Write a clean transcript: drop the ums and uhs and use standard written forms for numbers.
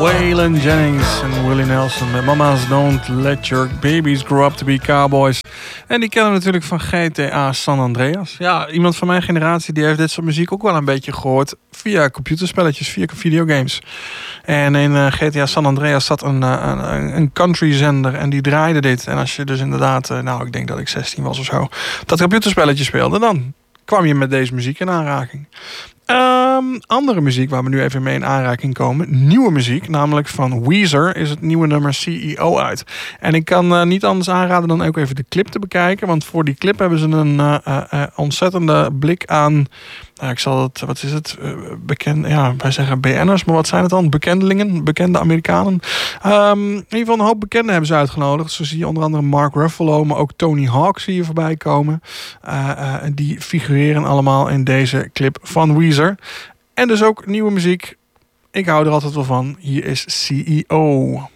Waylon Jennings en Willie Nelson met Mama's Don't Let Your Babies Grow Up To Be Cowboys. En die kennen we natuurlijk van GTA San Andreas. Ja, iemand van mijn generatie die heeft dit soort muziek ook wel een beetje gehoord via computerspelletjes, via videogames. En in GTA San Andreas zat een country zender en die draaide dit. En als je dus inderdaad, ik denk dat ik 16 was of zo, dat computerspelletje speelde, dan kwam je met deze muziek in aanraking. Andere muziek waar we nu even mee in aanraking komen. Nieuwe muziek, namelijk van Weezer is het nieuwe nummer CEO uit. En ik kan niet anders aanraden dan ook even de clip te bekijken. Want voor die clip hebben ze een ontzettende blik aan... ik zal het, wat is het? Wij zeggen BN'ers, maar wat zijn het dan? Bekendelingen, bekende Amerikanen. In ieder geval een hoop bekenden hebben ze uitgenodigd. Zo zie je onder andere Mark Ruffalo, maar ook Tony Hawk zie je voorbij komen. Die figureren allemaal in deze clip van Weezer. En dus ook nieuwe muziek. Ik hou er altijd wel van. Hier is CEO.